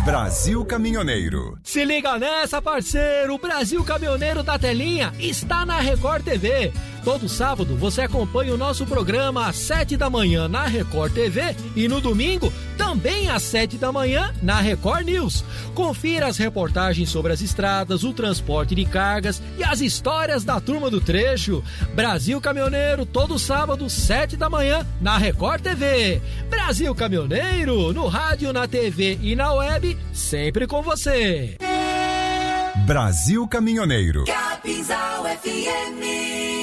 Brasil Caminhoneiro. Se liga nessa, parceiro! O Brasil Caminhoneiro da Telinha está na Record TV. Todo sábado você acompanha o nosso programa às 7 da manhã na Record TV e no domingo também às 7 da manhã na Record News. Confira as reportagens sobre as estradas, o transporte de cargas e as histórias da turma do trecho. Brasil Caminhoneiro, todo sábado, 7 da manhã na Record TV. Brasil Caminhoneiro, no rádio, na TV e na web, sempre com você. Brasil Caminhoneiro. Capinzal FM.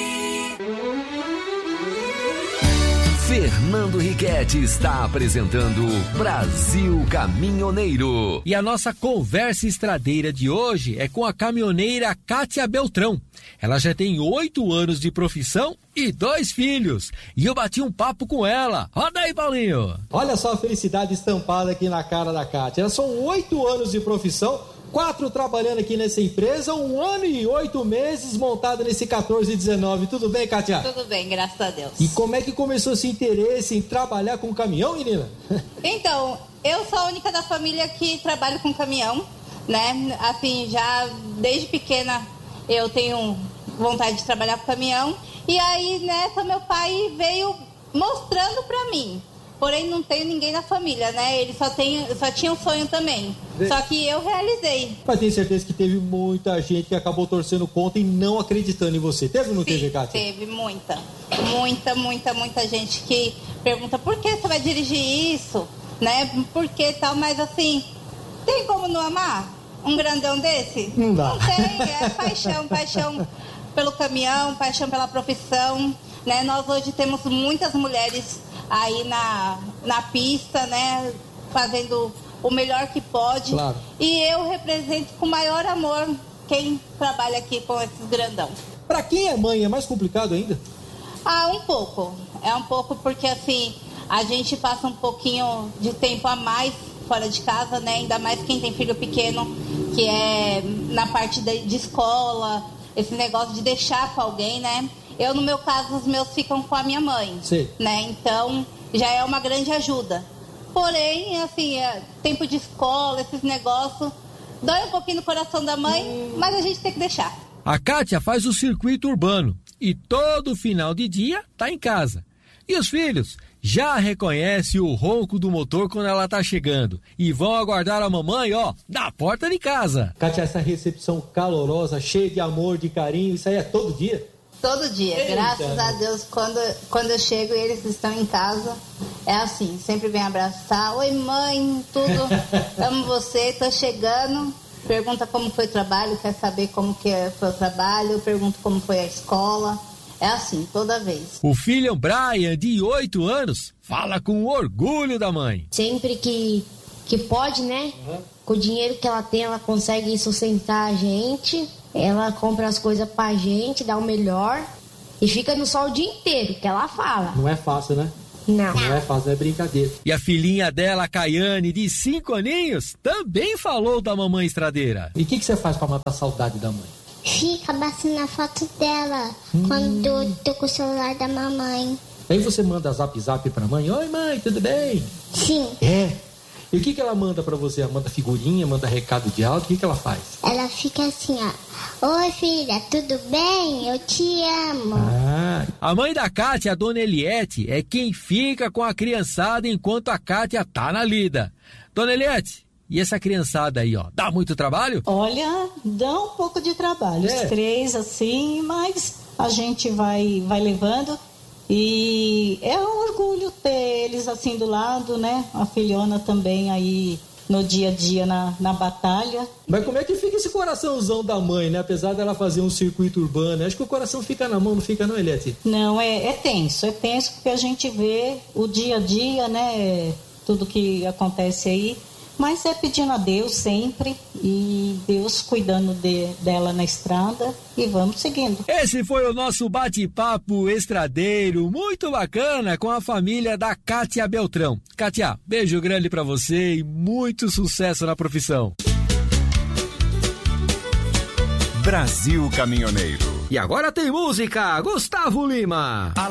Fernando Riquetti está apresentando Brasil Caminhoneiro. E a nossa conversa estradeira de hoje é com a caminhoneira Kátia Beltrão. Ela já tem 8 anos de profissão e 2 filhos. E eu bati um papo com ela. Roda aí, Paulinho. Olha só a felicidade estampada aqui na cara da Kátia. São 8 anos de profissão, 4 trabalhando aqui nessa empresa, 1 ano e 8 meses montada nesse 1419. Tudo bem, Kátia? Tudo bem, graças a Deus. E como é que começou esse interesse em trabalhar com caminhão, menina? Então, eu sou a única da família que trabalha com caminhão, né? Assim, já desde pequena eu tenho vontade de trabalhar com caminhão. E aí, nessa, meu pai veio mostrando pra mim. Porém, não tenho ninguém na família, né? Ele só tinha um sonho também. Só que eu realizei. Mas tenho certeza que teve muita gente que acabou torcendo contra e não acreditando em você. Teve ou não teve, Kátia? Teve muita gente que pergunta por que você vai dirigir isso, né? Por que tal, mas assim, tem como não amar um grandão desse? Não dá. Não tem, é paixão pelo caminhão, paixão pela profissão, né? Nós hoje temos muitas mulheres aí na pista, né, fazendo o melhor que pode. Claro. E eu represento com maior amor quem trabalha aqui com esses grandão. Pra quem é mãe, é mais complicado ainda? Um pouco. É um pouco porque, assim, a gente passa um pouquinho de tempo a mais fora de casa, né, ainda mais quem tem filho pequeno, que é na parte de escola, esse negócio de deixar com alguém, né. Eu, no meu caso, os meus ficam com a minha mãe. Sim. Né? Então, já é uma grande ajuda. Porém, assim, tempo de escola, esses negócios, dói um pouquinho no coração da mãe, mas a gente tem que deixar. A Kátia faz o circuito urbano e todo final de dia tá em casa. E os filhos já reconhecem o ronco do motor quando ela tá chegando e vão aguardar a mamãe, ó, na porta de casa. Kátia, essa recepção calorosa, cheia de amor, de carinho, isso aí é todo dia? Todo dia, eita, graças a Deus, quando eu chego e eles estão em casa, é assim, sempre vem abraçar, oi mãe, tudo, amo você, tô chegando, pergunta como foi o trabalho, quer saber como que foi o trabalho, eu pergunto como foi a escola, é assim, toda vez. O filho Brian, de 8 anos, fala com orgulho da mãe. Sempre que pode, né, com o dinheiro que ela tem, ela consegue sustentar a gente. Ela compra as coisas pra gente, dá o melhor e fica no sol o dia inteiro, que ela fala. Não é fácil, né? Não é fácil, não é brincadeira. E a filhinha dela, Caiane, de 5 aninhos, também falou da mamãe estradeira. E o que você faz pra matar a saudade da mãe? Fica batendo a foto dela quando eu tô com o celular da mamãe. Aí você manda zap pra mãe, oi mãe, tudo bem? Sim. É. E o que ela manda pra você? Ela manda figurinha, manda recado de áudio, o que ela faz? Ela fica assim, ó. Oi, filha, tudo bem? Eu te amo. A mãe da Kátia, a dona Eliette, é quem fica com a criançada enquanto a Kátia tá na lida. Dona Eliette, e essa criançada aí, ó, dá muito trabalho? Olha, dá um pouco de trabalho. Os 3, assim, mas a gente vai levando. E é um orgulho ter eles assim do lado, né? A filhona também aí no dia a dia na batalha. Mas como é que fica esse coraçãozão da mãe, né? Apesar dela fazer um circuito urbano, acho que o coração fica na mão, não fica não, Eliette? Não, é tenso porque a gente vê o dia a dia, né? Tudo que acontece aí. Mas é pedindo a Deus sempre e Deus cuidando dela na estrada e vamos seguindo. Esse foi o nosso bate-papo estradeiro, muito bacana, com a família da Kátia Beltrão. Kátia, beijo grande pra você e muito sucesso na profissão. Brasil Caminhoneiro. E agora tem música, Gustavo Lima.